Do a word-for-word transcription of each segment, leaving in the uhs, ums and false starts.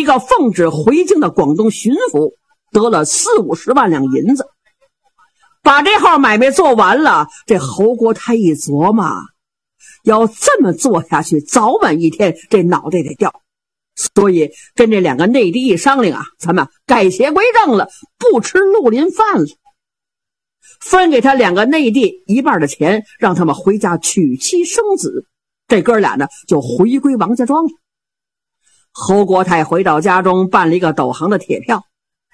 个奉旨回京的广东巡抚得了四五十万两银子。把这号买卖做完了，这侯国泰一琢磨，要这么做下去，早晚一天这脑袋得掉。所以跟这两个内地一商量啊，咱们改邪归正了，不吃绿林饭了。分给他两个内地一半的钱，让他们回家娶妻生子。这哥俩呢就回归王家庄了。侯国泰回到家中，办了一个斗行的铁票。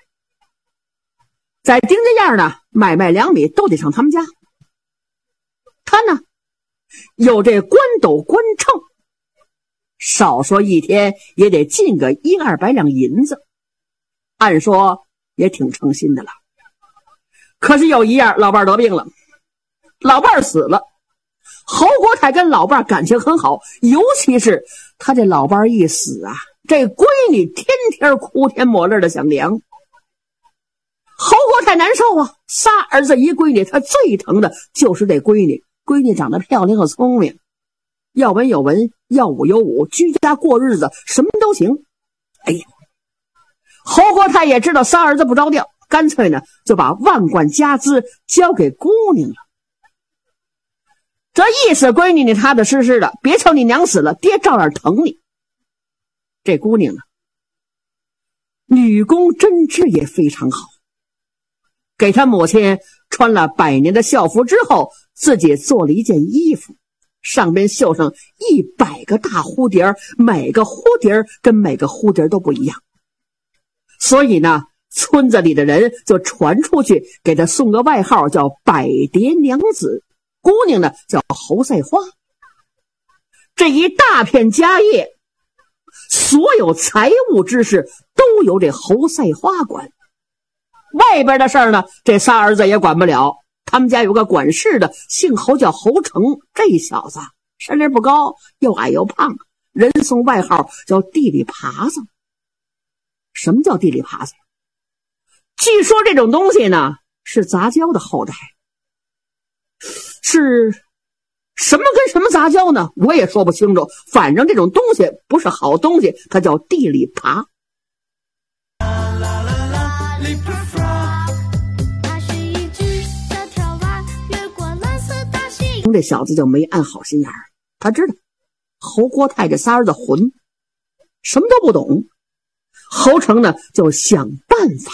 在丁家院呢，买卖粮米都得上他们家。他呢有这官斗官秤，少说一天也得进个一二百两银子，按说也挺诚心的了。可是有一样，老伴得病了，老伴死了。侯国泰跟老伴感情很好，尤其是他这老伴一死啊，这闺女天天哭天抹泪的想娘。侯国泰难受啊，仨儿子一闺女，他最疼的就是这闺女。闺女长得漂亮和聪明，要文有文，要武有武，居家过日子什么都行。哎呀，侯国泰也知道仨儿子不着调，干脆呢就把万贯家资交给姑娘了。这意思，闺女你踏踏实实的，别瞅你娘死了，爹照样疼你。这姑娘呢，女工针织也非常好，给她母亲穿了百年的校服之后，自己做了一件衣服，上边绣上一百个大蝴蝶，每个蝴蝶跟每个蝴蝶都不一样。所以呢，村子里的人就传出去，给她送个外号叫百蝶娘子，姑娘呢叫侯赛花。这一大片家业，所有财务之事都由这侯赛花管。外边的事儿呢，这仨儿子也管不了。他们家有个管事的，姓侯，叫侯成。这小子身量不高，又矮又胖，人送外号叫地里耙子。什么叫地里耙子？据说这种东西呢是杂交的后代。是什么跟什么杂交呢？我也说不清楚，反正这种东西不是好东西，它叫地里耙。这小子就没安好心眼儿，他知道侯国泰这仨儿子混，什么都不懂。侯成呢就想办法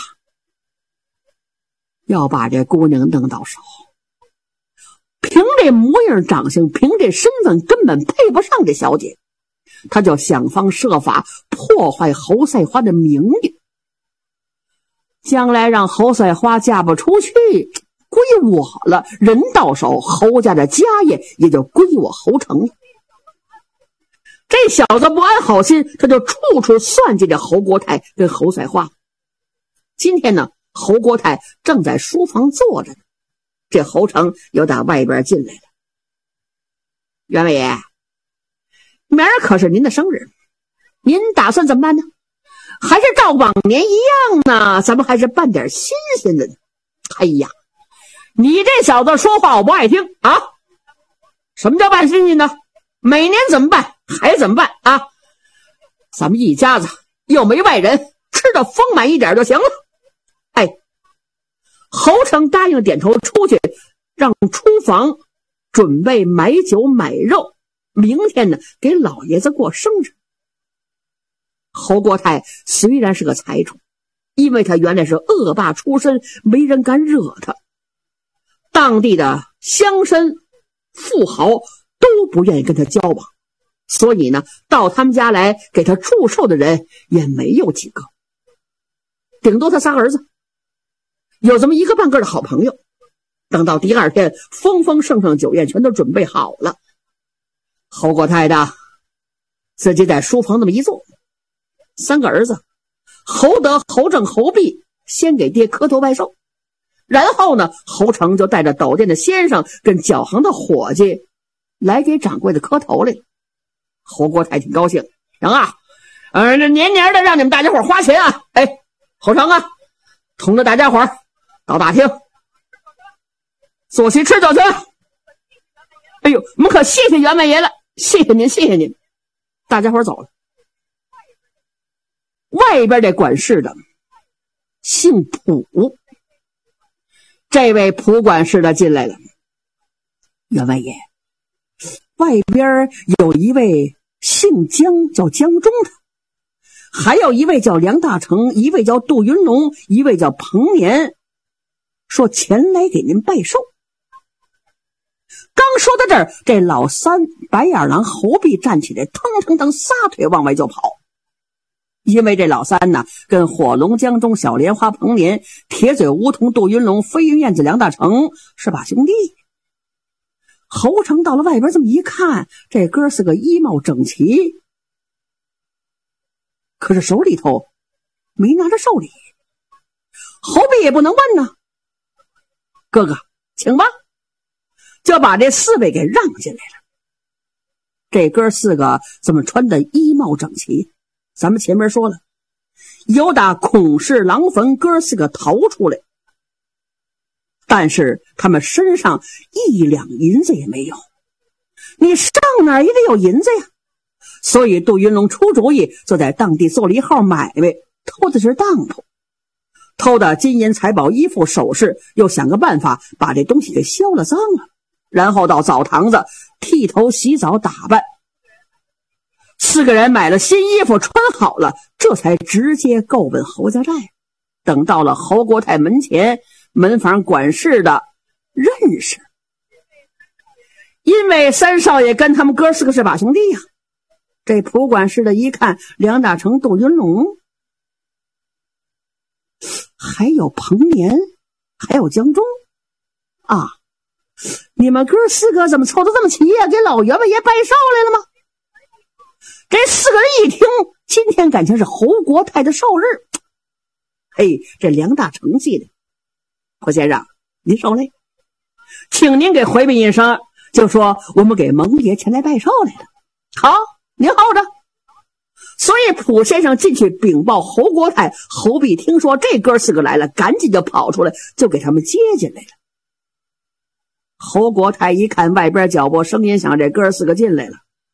要把这姑娘弄到手。凭这模样长相，凭这身份，根本配不上这小姐。他就想方设法破坏侯赛花的名誉，将来让侯赛花嫁不出去，归我了，人到手，侯家的家业也就归我侯成了。这小子不安好心，他就处处算计着侯国泰跟侯赛花。今天呢，侯国泰正在书房坐着呢，这侯成又打外边进来了。员外爷，明儿可是您的生日，您打算怎么办呢？还是照往年一样呢？咱们还是办点新鲜的呢？哎呀，你这小子说话我不爱听啊！什么叫办新鲜呢？每年怎么办还怎么办啊？咱们一家子又没外人，吃的丰满一点就行了。哎，侯成答应点头出去，让厨房准备买酒买肉，明天呢给老爷子过生日。侯国泰虽然是个财主，因为他原来是恶霸出身，没人敢惹他，当地的乡绅富豪都不愿意跟他交往，所以呢，到他们家来给他祝寿的人也没有几个，顶多他仨儿子有这么一个半个的好朋友。等到第二天，丰丰盛盛酒宴全都准备好了，侯国泰的自己在书房那么一坐，三个儿子侯德、侯正、侯弼先给爹磕头拜寿，然后呢，侯成就带着斗店的先生跟脚行的伙计来给掌柜的磕头来了。侯国泰挺高兴，行啊，呃，这年年的让你们大家伙花钱啊！哎，侯成啊，同着大家伙到大厅坐席吃酒去。哎呦，我们可谢谢员外爷了，谢谢您，谢谢您。大家伙走了。 外边这管事的姓蒲，这位蒲管事的进来了。员外爷，外边有一位姓江叫江中的，还有一位叫梁大成，一位叫杜云龙，一位叫彭年，说前来给您拜寿。刚说到这儿，这老三白眼狼侯弼站起来，腾腾腾撒腿往外就跑。因为这老三呢，跟火龙江中小莲花彭年、铁嘴梧桐杜云龙、飞云燕子梁大成是把兄弟。侯成到了外边这么一看，这哥是个衣帽整齐，可是手里头没拿着寿礼。侯弼也不能问呢，哥哥请吧，就把这四位给让进来了。这哥四个怎么穿的衣帽整齐？咱们前面说了，有打孔氏狼坟哥四个逃出来，但是他们身上一两银子也没有，你上哪儿也得有银子呀。所以杜云龙出主意，就在当地做了一号买卖，偷的是当铺，偷的金银财宝衣服首饰，又想个办法把这东西给销了赃了，然后到澡堂子剃头洗澡打扮。四个人买了新衣服穿好了，这才直接够问侯家寨。等到了侯国泰门前，门房管事的认识，因为三少爷跟他们哥四个是把兄弟呀、啊。这蒲管事的一看梁大成、杜云龙，还有彭年，还有江中啊，你们哥四个怎么凑得这么齐呀、啊？给老员外爷拜寿来了吗？这四个人一听，今天感情是侯国泰的寿日。嘿，这梁大成记得，蒲先生您受累，请您给回禀一声，就说我们给蒙爷前来拜寿来了。好，您候着。所以蒲先生进去禀报侯国泰，侯弼听说这哥四个来了，赶紧就跑出来，就给他们接进来了。侯国泰一看外边脚步声音响，这哥四个进来了。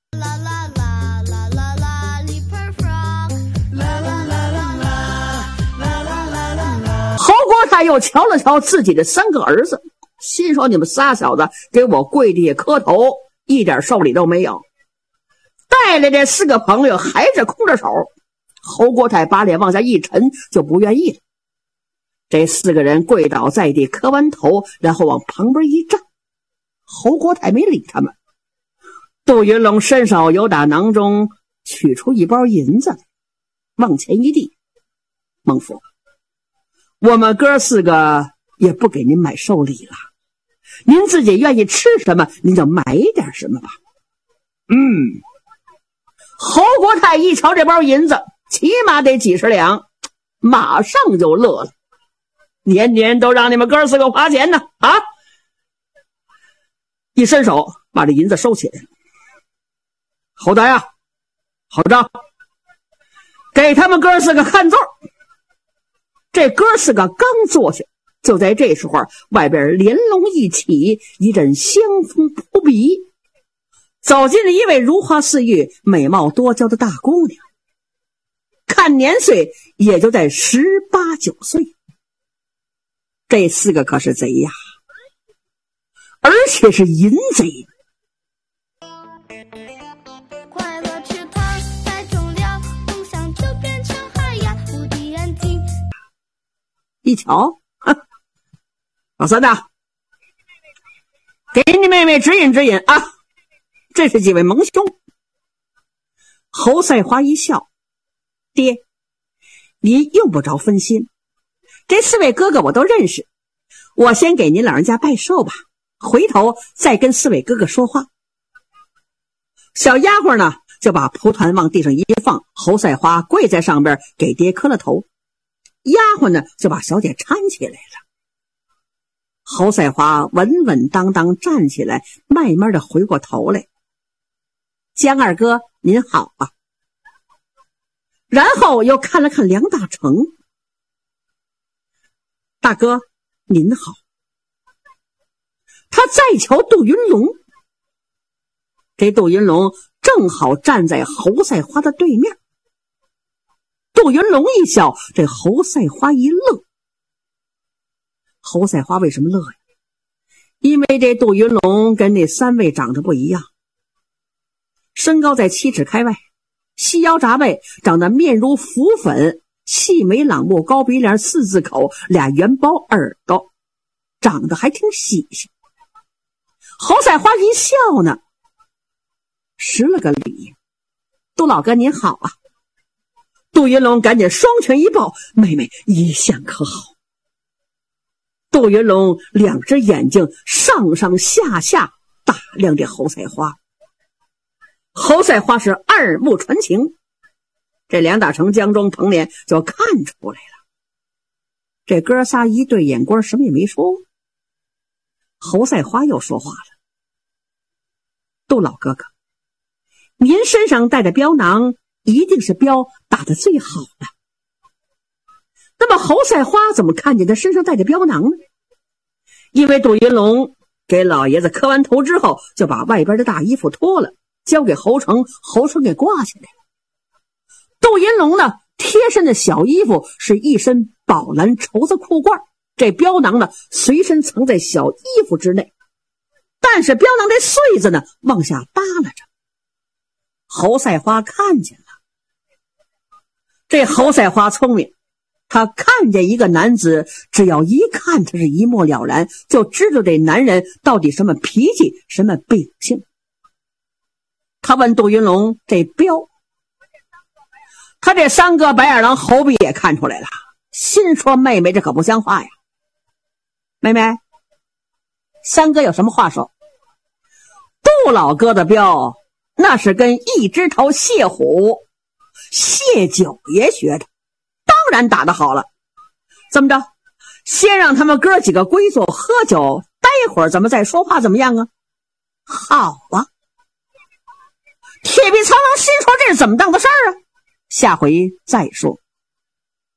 侯国泰又瞧了瞧自己的三个儿子，心说你们仨小子给我跪地下磕头，一点寿礼都没有，带来这四个朋友还是空着手。侯国泰把脸往下一沉，就不愿意了。这四个人跪倒在地，磕完头，然后往旁边一站。侯国泰没理他们。杜云龙伸手由打囊中取出一包银子，往前一递，孟父，我们哥四个也不给您买寿礼了，您自己愿意吃什么您就买点什么吧。嗯，侯国泰一瞧这包银子起码得几十两，马上就乐了，年年都让你们哥四个花钱呢啊！一伸手把这银子收起来了。侯大呀，好账，给他们哥四个看座。这哥四个刚坐下，就在这时候，外边帘笼一起，一阵香风扑鼻，走进了一位如花似玉、美貌多娇的大姑娘，看年岁也就在十八九岁。这四个可是贼呀，而且是淫贼。一瞧，老三呐，给你妹妹指引指引啊！这是几位盟兄。侯赛华一笑，爹，您用不着分心，这四位哥哥我都认识，我先给您老人家拜寿吧，回头再跟四位哥哥说话。小丫鬟呢，就把蒲团往地上一放，侯赛华跪在上边给爹磕了头。丫鬟呢就把小姐搀起来了。侯赛华稳稳当当站起来，慢慢的回过头来，江二哥您好啊。然后又看了看梁大成，大哥您好。他再瞧杜云龙，这杜云龙正好站在侯赛华的对面。 杜云龙一笑，这侯赛花一乐。侯赛花为什么乐呀？因为这杜云龙跟那三位长得不一样，身高在七尺开外，细腰扎背，长得面如浮粉，细眉朗目，高鼻梁，四字口，俩圆包耳朵，长得还挺喜庆。侯赛花一笑呢，施了个礼：“杜老哥您好啊。”杜云龙赶紧双拳一抱：“妹妹一向可好？”杜云龙两只眼睛上上下下打量这侯赛花。侯赛花是二目传情，这梁大成、江中、彭连就看出来了。这哥仨一对眼光，什么也没说。侯赛花又说话了：“杜老哥哥，您身上带着镖囊，一定是镖打得最好的。那么侯赛花怎么看见他身上带着镖囊呢？”因为杜云龙给老爷子磕完头之后，就把外边的大衣服脱了，交给侯成，侯成给挂起来了。杜云龙呢，贴身的小衣服是一身宝蓝绸子裤褂，这镖囊呢随身藏在小衣服之内，但是镖囊这穗子呢往下耷拉着。侯赛花看见了，这侯赛花聪明，他看见一个男子，只要一看他是一目了然，就知道这男人到底什么脾气，什么秉性。他问杜云龙这镖，他这三个白眼狼侯必也看出来了，心说妹妹这可不像话呀。妹妹，三哥有什么话说？杜老哥的镖那是跟一只头谢虎谢九爷学的，当然打得好了。怎么着，先让他们哥几个归坐喝酒，待会儿咱们再说话怎么样啊？好啊。铁臂苍狼心说这是怎么当的事儿啊？下回再说。